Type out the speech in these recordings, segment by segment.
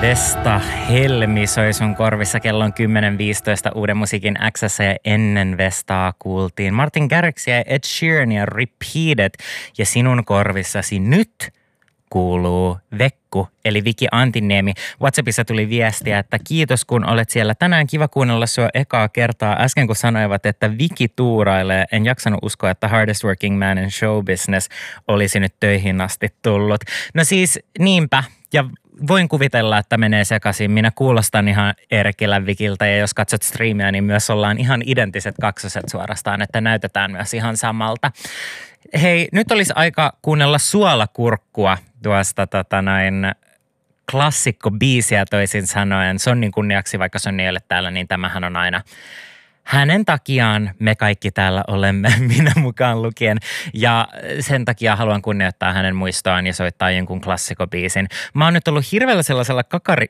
Vesta Helmi soi sun korvissa kellon 10.15 uuden musiikin X:ssä ja ennen Vestaa kuultiin Martin Garrixia ja Ed Sheerania Repeated ja sinun korvissasi nyt kuuluu Vekku eli Viki Antiniemi. WhatsAppissa tuli viestiä, että kiitos kun olet siellä. Tänään kiva kuunnella sua ekaa kertaa. Äsken kun sanoivat, että Viki tuurailee, en jaksanut uskoa, että hardest working man in show business olisi nyt töihin asti tullut. No siis niinpä. Ja voin kuvitella, että menee sekaisin. Minä kuulostan ihan Erkilän Vikiltä ja jos katsot striimiä, niin myös ollaan ihan identtiset kaksoset suorastaan, että näytetään myös ihan samalta. Hei, nyt olisi aika kuunnella Suolakurkkua tuosta klassikko-biisiä toisin sanoen. Sonnin kunniaksi, vaikka Sonni ei ole täällä, niin tämähän on aina hänen takiaan me kaikki täällä olemme, minä mukaan lukien. Ja sen takia haluan kunnioittaa hänen muistoaan ja soittaa jonkun klassikobiisin. Mä oon nyt ollut hirveellä sellaisella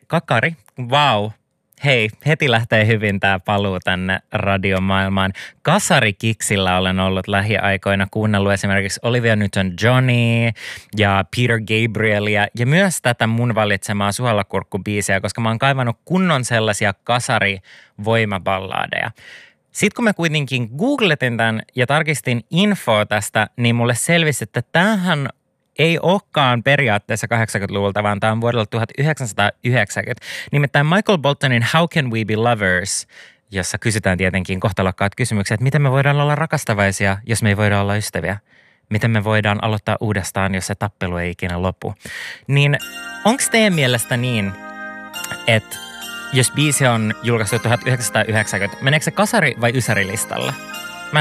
Hei, heti lähtee hyvin tää paluu tänne radiomaailmaan. Kasarikiksillä olen ollut lähiaikoina kuunnellut esimerkiksi Olivia Newton-Johnny ja Peter Gabrielia ja myös tätä mun valitsemaa Suolakurkku-biisiä, koska mä oon kaivannut kunnon sellaisia kasarivoimaballadeja. Sitten kun mä kuitenkin googletin tämän ja tarkistin infoa tästä, niin mulle selvisi, että tämähän ei olekaan periaatteessa 80-luvulta, vaan tämä on vuodelta 1990. Nimittäin Michael Boltonin How Can We Be Lovers, jossa kysytään tietenkin kohtalokkaat kysymykset, että miten me voidaan olla rakastavaisia, jos me ei voida olla ystäviä. Miten me voidaan aloittaa uudestaan, jos se tappelu ei ikinä lopu. Niin onko teidän mielestä niin, että jos biisi on julkaistu 1990, meneekö se kasari- vai ysärilistalle?